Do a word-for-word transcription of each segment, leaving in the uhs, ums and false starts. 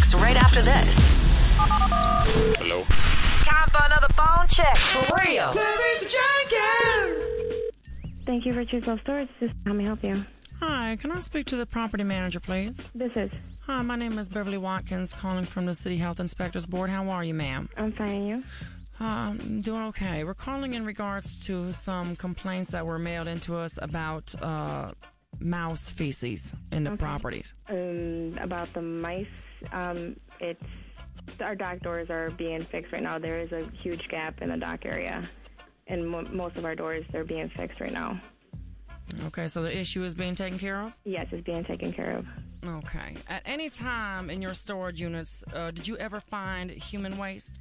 next, right after this. Hello? Time for another phone check. For real. Clarice Jenkins. Thank you for True Self Storage. This is how may I help you? Hi, can I speak to the property manager, please? This is. Hi, my name is Beverly Watkins, calling from the City Health Inspectors Board. How are you, ma'am? I'm fine, and you? Uh, I'm doing okay. We're calling in regards to some complaints that were mailed into us about uh, mouse feces in the Okay. properties. Um, about the mice, um, it's our dock doors are being fixed right now. There is a huge gap in the dock area, and mo- most of our doors they're being fixed right now. Okay, so the issue is being taken care of? Yes, it's being taken care of. Okay. At any time in your storage units, uh, did you ever find human waste?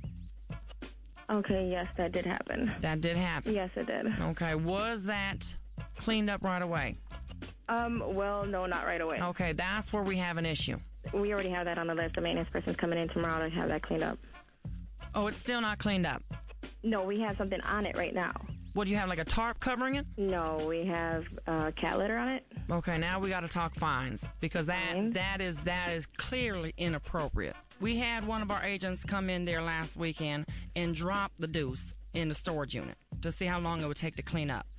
Okay, yes, that did happen. That did happen? Yes, it did. Okay, was that cleaned up right away? Um, well, no, not right away. Okay, that's where we have an issue. We already have that on the list. The maintenance person's coming in tomorrow to have that cleaned up. Oh, it's still not cleaned up? No, we have something on it right now. What, do you have, like a tarp covering it? No, we have uh, cat litter on it. Okay, now we got to talk fines because that Fines? that is that is clearly inappropriate. We had one of our agents come in there last weekend and drop the deuce in the storage unit to see how long it would take to clean up.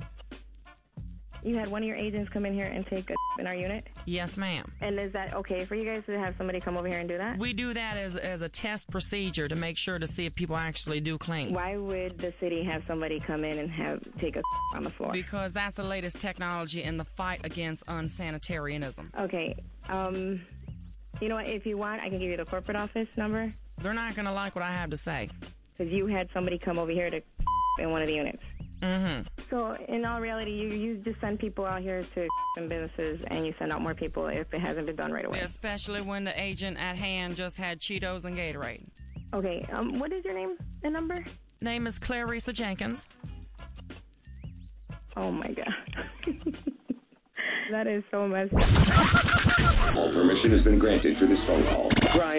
You had one of your agents come in here and take a in our unit? Yes, ma'am. And is that okay for you guys to have somebody come over here and do that? We do that as as a test procedure to make sure to see if people actually do clean. Why would the city have somebody come in and have take a on the floor? Because that's the latest technology in the fight against unsanitarianism. Okay. Um, you know what? If you want, I can give you the corporate office number. They're not going to like what I have to say. Because you had somebody come over here to in one of the units. Mm-hmm. So, in all reality, you, you just send people out here to businesses and you send out more people if it hasn't been done right away. Especially when the agent at hand just had Cheetos and Gatorade. Okay. Um, what is your name and number? Name is Clarissa Jenkins. Oh, my God. That is so messed up. All permission has been granted for this phone call. Brian